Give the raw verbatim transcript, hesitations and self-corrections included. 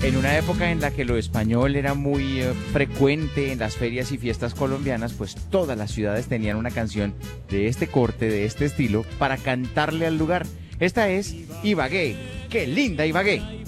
En una época en la que lo español era muy eh, frecuente en las ferias y fiestas colombianas, pues todas las ciudades tenían una canción de este corte, de este estilo, para cantarle al lugar. Esta es Ibagué. ¡Qué linda Ibagué!